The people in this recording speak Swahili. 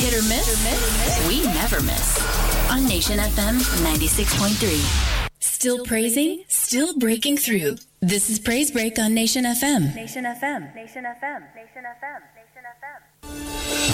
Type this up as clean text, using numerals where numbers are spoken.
Hit or miss? We never miss. On Nation FM 96.3. Still praising, still breaking through. This is Praise Break on Nation FM. Nation FM. Nation FM. Nation FM. Nation FM.